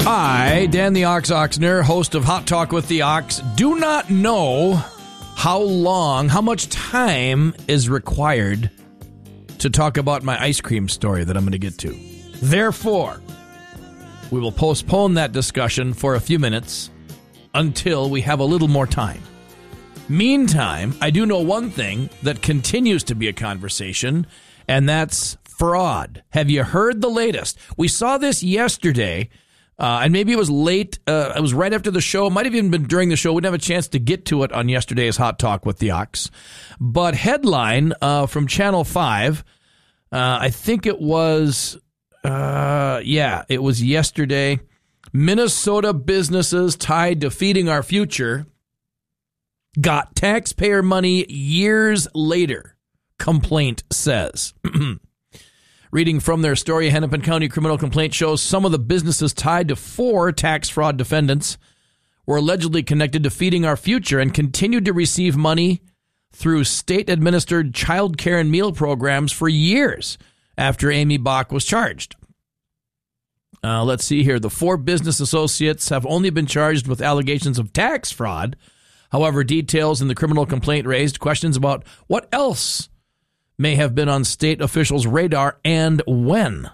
I, Dan the Ox Oxner, host of Hot Talk with the Ox, do not know how much time is required to talk about my ice cream story that I'm going to get to. Therefore, we will postpone that discussion for a few minutes until we have a little more time. Meantime, I do know one thing that continues to be a conversation, and that's fraud. Have you heard the latest? We saw this yesterday. And maybe it was late. It was right after the show. It might have even been during the show. We didn't have a chance to get to it on yesterday's Hot Talk with the Ox. But headline from Channel 5, I think it was, it was yesterday. Minnesota businesses tied to feeding our future got taxpayer money years later, complaint says. Reading from their story, Hennepin County criminal complaint shows some of the businesses tied to 4 tax fraud defendants were allegedly connected to Feeding Our Future and continued to receive money through state-administered child care and meal programs for years after Amy Bach was charged. Let's see here. The 4 business associates have only been charged with allegations of tax fraud. However, details in the criminal complaint raised questions about what else may have been on state officials' radar and when.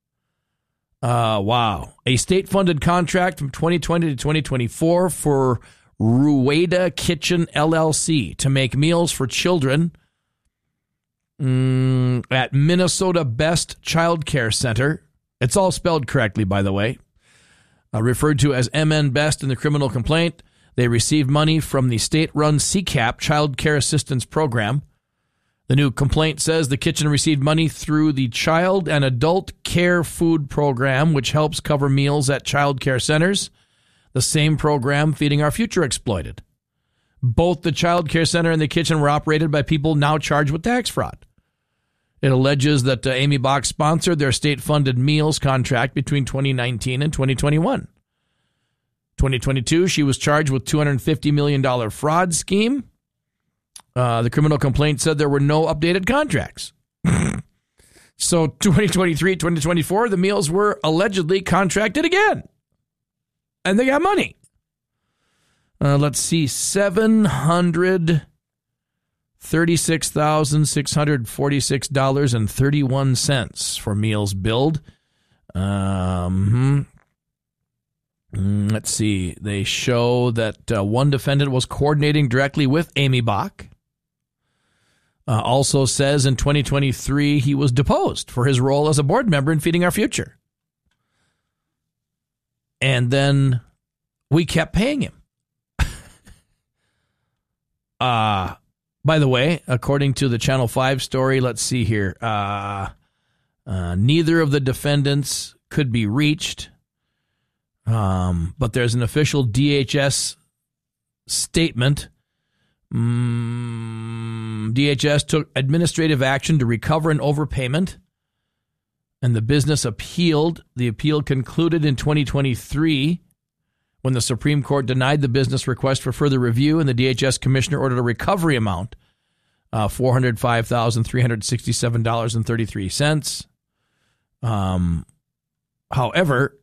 Wow. A state-funded contract from 2020 to 2024 for Rueda Kitchen LLC to make meals for children at Minnesota Best Child Care Center. It's all spelled correctly, by the way. Referred to as MN Best in the criminal complaint. They received money from the state-run CCAP Child Care Assistance Program. The new complaint says the kitchen received money through the Child and Adult Care Food Program, which helps cover meals at child care centers, the same program Feeding Our Future exploited. Both the child care center and the kitchen were operated by people now charged with tax fraud. It alleges that Amy Bach sponsored their state-funded meals contract between 2019 and 2021. 2022, she was charged with $250 million fraud scheme. The criminal complaint said there were no updated contracts. So 2023, 2024, the meals were allegedly contracted again. And they got money. Let's see, $736,646.31 for meals billed. Let's see. They show that one defendant was coordinating directly with Amy Bach. Also says in 2023 he was deposed for his role as a board member in Feeding Our Future. And then we kept paying him. By the way, according to the Channel 5 story, let's see here. Neither of the defendants could be reached. But there's an official DHS statement. DHS took administrative action to recover an overpayment, and the business appealed. The appeal concluded in 2023 when the Supreme Court denied the business request for further review, and the DHS commissioner ordered a recovery amount, $405,367.33. However,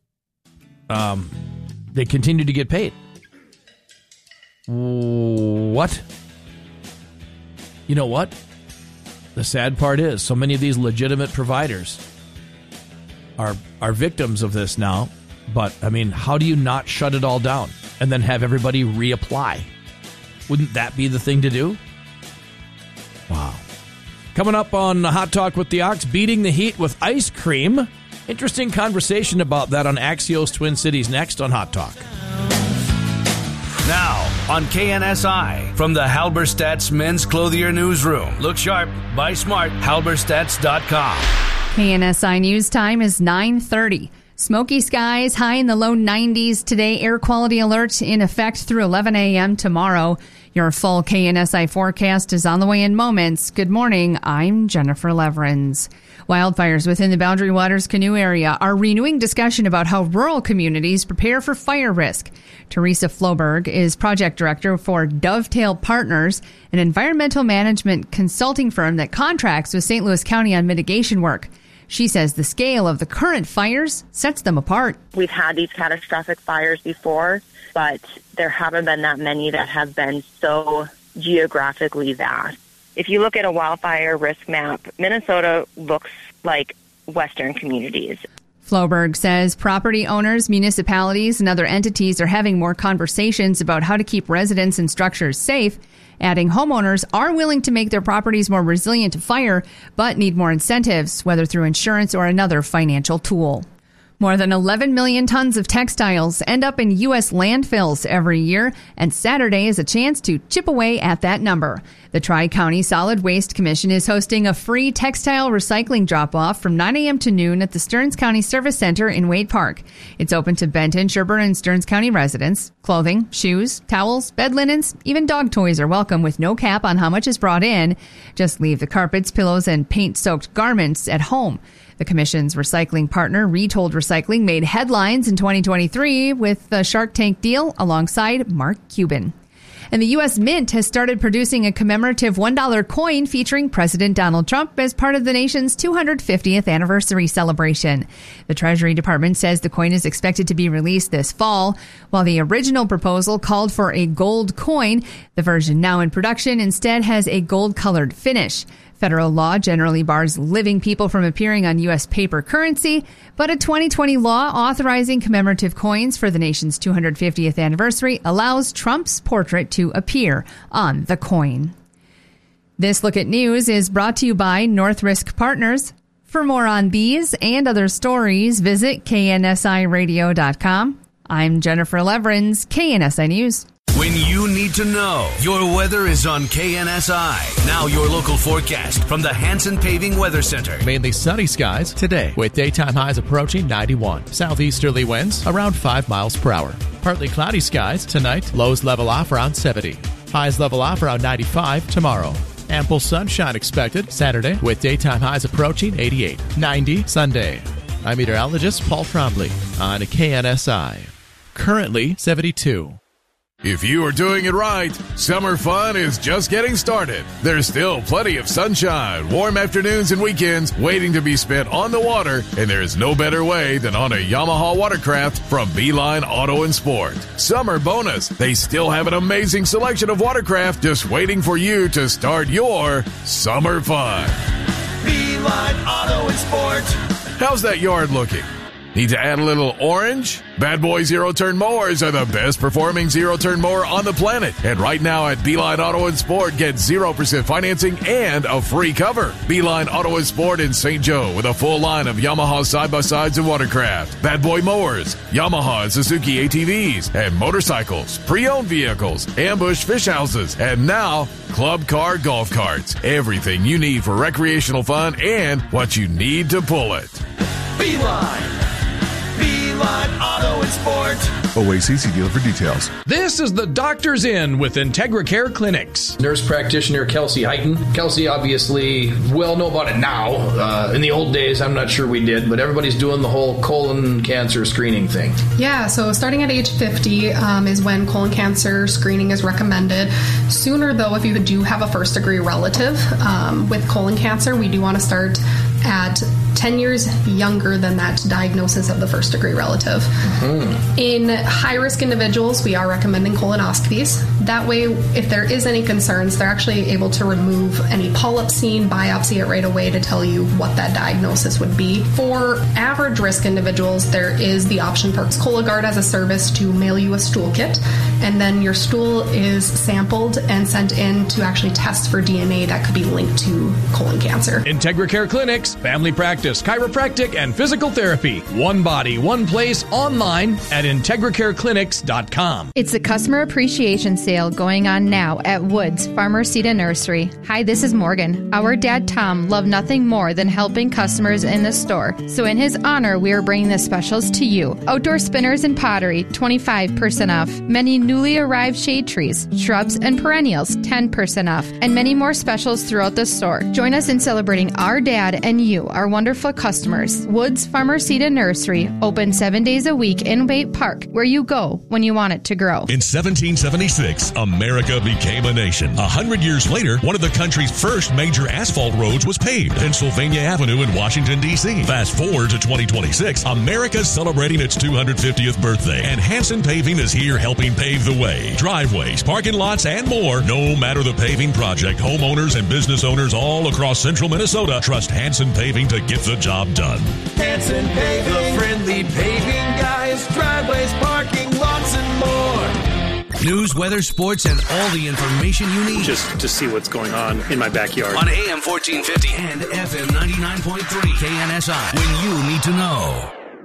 they continue to get paid. What? You know what? The sad part is so many of these legitimate providers are victims of this now. But, I mean, how do you not shut it all down and then have everybody reapply? Wouldn't that be the thing to do? Wow. Coming up on Hot Talk with the Ox, beating the heat with ice cream. Interesting conversation about that on Axios Twin Cities next on Hot Talk. Now on KNSI from the Halberstadt's Men's Clothier Newsroom. Look sharp, buy smart, halberstadts.com. KNSI News Time is 9:30. Smoky skies, high in the low 90s today. Air quality alert in effect through 11 a.m. tomorrow. Your full KNSI forecast is on the way in moments. Good morning. I'm Jennifer Leverins. Wildfires within the Boundary Waters Canoe area are renewing discussion about how rural communities prepare for fire risk. Teresa Floberg is project director for Dovetail Partners, an environmental management consulting firm that contracts with St. Louis County on mitigation work. She says the scale of the current fires sets them apart. We've had these catastrophic fires before, but there haven't been that many that have been so geographically vast. If you look at a wildfire risk map, Minnesota looks like Western communities. Floberg says property owners, municipalities, and other entities are having more conversations about how to keep residents and structures safe, adding homeowners are willing to make their properties more resilient to fire, but need more incentives, whether through insurance or another financial tool. More than 11 million tons of textiles end up in U.S. landfills every year, and Saturday is a chance to chip away at that number. The Tri-County Solid Waste Commission is hosting a free textile recycling drop-off from 9 a.m. to noon at the Stearns County Service Center in Wade Park. It's open to Benton, Sherburne, and Stearns County residents. Clothing, shoes, towels, bed linens, even dog toys are welcome with no cap on how much is brought in. Just leave the carpets, pillows, and paint-soaked garments at home. The Commission's recycling partner, Retold Recycling, made headlines in 2023 with the Shark Tank deal alongside Mark Cuban. And the U.S. Mint has started producing a commemorative $1 coin featuring President Donald Trump as part of the nation's 250th anniversary celebration. The Treasury Department says the coin is expected to be released this fall. While the original proposal called for a gold coin, the version now in production instead has a gold-colored finish. Federal law generally bars living people from appearing on U.S. paper currency, but a 2020 law authorizing commemorative coins for the nation's 250th anniversary allows Trump's portrait to appear on the coin. This Look at News is brought to you by North Risk Partners. For more on these and other stories, visit KNSIRadio.com. I'm Jennifer Leverins, KNSI News. When you need to know, your weather is on KNSI. Now your local forecast from the Hanson Paving Weather Center. Mainly sunny skies today with daytime highs approaching 91. Southeasterly winds around 5 miles per hour. Partly cloudy skies tonight. Lows level off around 70. Highs level off around 95 tomorrow. Ample sunshine expected Saturday with daytime highs approaching 88. 90 Sunday. I'm meteorologist Paul Trombley on KNSI. Currently 72. If you are doing it right, summer fun is just getting started. There's still plenty of sunshine, warm afternoons and weekends waiting to be spent on the water, and there is no better way than on a Yamaha watercraft from Beeline Auto and Sport. Summer bonus, they still have an amazing selection of watercraft just waiting for you to start your summer fun. Beeline Auto and Sport. How's that yard looking? Need to add a little orange? Bad Boy zero-turn mowers are the best performing zero-turn mower on the planet. And right now at Beeline Auto and Sport, get 0% financing and a free cover. Beeline Auto and Sport in St. Joe with a full line of Yamaha side-by-sides and watercraft, Bad Boy mowers, Yamaha and Suzuki ATVs, and motorcycles, pre-owned vehicles, ambush fish houses, and now club car golf carts. Everything you need for recreational fun and what you need to pull it. Beeline Auto and Sport. OACC dealer for details. This is the Doctor's Inn with IntegraCare Clinics. Nurse practitioner Kelsey Heighton. Kelsey obviously well know about it now. In the old days, I'm not sure we did, but everybody's doing the whole colon cancer screening thing. Yeah, so starting at age 50 is when colon cancer screening is recommended. Sooner, though, if you do have a first-degree relative with colon cancer, we do want to start at 10 years younger than that diagnosis of the first-degree relative. Mm-hmm. In high-risk individuals, we are recommending colonoscopies. That way, if there is any concerns, they're actually able to remove any polyp seen, biopsy it right away to tell you what that diagnosis would be. For average-risk individuals, there is the option for Cologuard as a service to mail you a stool kit, and then your stool is sampled and sent in to actually test for DNA that could be linked to colon cancer. IntegraCare Clinics, family practice, chiropractic, and physical therapy. One body, one place, online at IntegraCareClinics.com. It's a customer appreciation sale going on now at Woods Farmer Seed and Nursery. Hi, this is Morgan. Our dad, Tom, loved nothing more than helping customers in the store. So in his honor, we are bringing the specials to you. Outdoor spinners and pottery, 25% off. Many newly arrived shade trees, shrubs, and perennials, 10% off. And many more specials throughout the store. Join us in celebrating our dad and you, our wonderful wonderful customers. Woods Farmer Seed and Nursery, open 7 days a week in Waite Park, where you go when you want it to grow. In 1776, America became a nation. 100 years later, one of the country's first major asphalt roads was paved, Pennsylvania Avenue in Washington, D.C. Fast forward to 2026, America's celebrating its 250th birthday, and Hanson Paving is here helping pave the way. Driveways, parking lots, and more. No matter the paving project, homeowners and business owners all across central Minnesota trust Hanson Paving to get the job done. Hanson Paving, the friendly paving guys, driveways, parking lots, and more. News, weather, sports, and all the information you need. Just to see what's going on in my backyard. On AM 1450 and FM 99.3 KNSI. When you need to know.